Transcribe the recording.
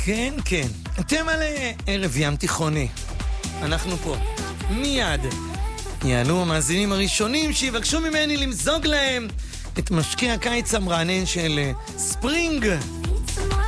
כן, כן. אתם על ערב ים תיכוני. אנחנו פה. מיד. יעלו המאזינים הראשונים שיבקשו ממני למזוג להם את משקי הקיץ המרענן של ספרינג.